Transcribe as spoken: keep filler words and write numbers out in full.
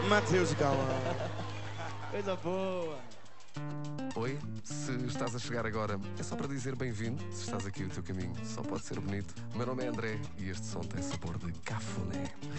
Mateus Gala. Coisa boa. Oi, se estás a chegar agora, é só para dizer bem-vindo. Se estás aqui, o teu caminho só pode ser bonito. O meu nome é André e este som tem sabor de cafuné.